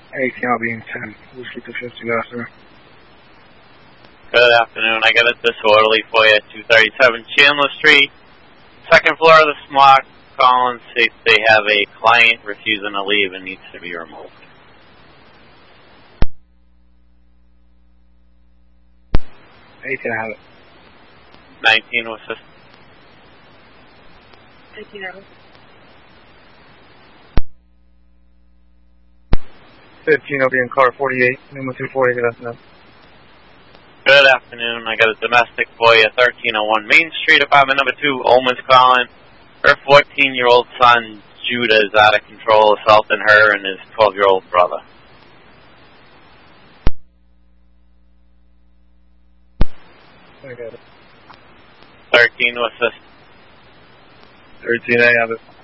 ATL being 10. Whiskey to 50 sir. Good afternoon. I got a disorderly for you at 237 Chandler Street, second floor of the Smock. Calling, say they have a client refusing to leave and needs to be removed. ATL have it. 19 was this. 18 have it. 15 will be in car 48, number 240, good afternoon. Good afternoon. I got a domestic for you, 1301 Main Street, apartment number 2. Olman's calling. Her 14-year-old son, Judah, is out of control, assaulting her and his 12-year-old brother. I got it. 13 was this. 13, I have it.